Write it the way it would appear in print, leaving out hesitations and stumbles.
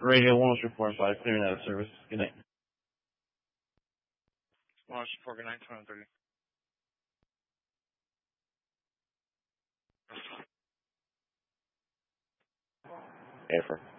Radio 104.5, clearing out of service. Good night. 104, good night, 230. After.